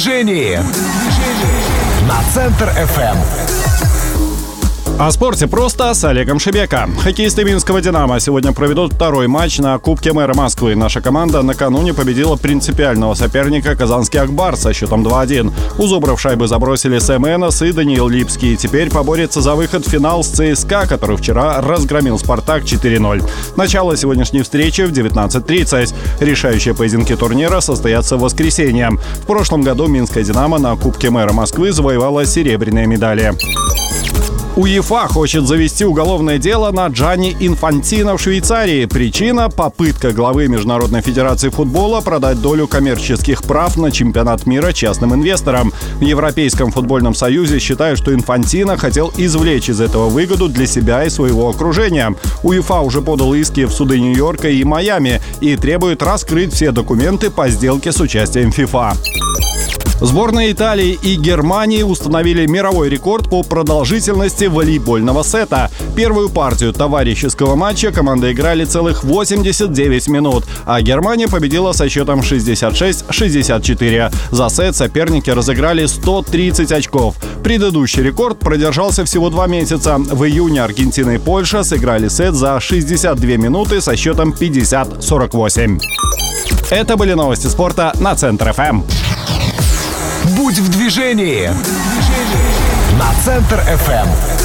движении на Центр FM. О спорте просто с Олегом Шебека. Хоккеисты Минского «Динамо» сегодня проведут второй матч на Кубке мэра Москвы. Наша команда накануне победила принципиального соперника казанский «Акбар» со счетом 2-1. У зубров шайбы забросили Сэм Энос и Даниил Липский. Теперь поборется за выход в финал с ЦСКА, который вчера разгромил «Спартак» 4-0. Начало сегодняшней встречи в 19:30. Решающие поединки турнира состоятся в воскресенье. В прошлом году Минское «Динамо» на Кубке мэра Москвы завоевало серебряные медали. УЕФА хочет завести уголовное дело на Джанни Инфантино в Швейцарии. Причина – попытка главы Международной федерации футбола продать долю коммерческих прав на чемпионат мира частным инвесторам. В Европейском футбольном союзе считают, что Инфантино хотел извлечь из этого выгоду для себя и своего окружения. УЕФА уже подал иски в суды Нью-Йорка и Майами и требует раскрыть все документы по сделке с участием ФИФА. Сборные Италии и Германии установили мировой рекорд по продолжительности волейбольного сета. Первую партию товарищеского матча команды играли целых 89 минут, а Германия победила со счетом 66-64. За сет соперники разыграли 130 очков. Предыдущий рекорд продержался всего 2 месяца. В июне Аргентина и Польша сыграли сет за 62 минуты со счетом 50-48. Это были новости спорта на Центр ФМ. Будь в движении на Центр FM.